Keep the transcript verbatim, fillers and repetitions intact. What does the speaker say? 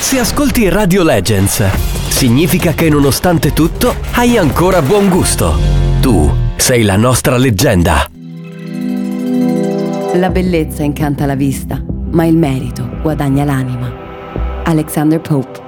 Se ascolti Radio Legends, significa che nonostante tutto hai ancora buon gusto. Tu sei la nostra leggenda. La bellezza incanta la vista, ma il merito guadagna l'anima. Alexander Pope.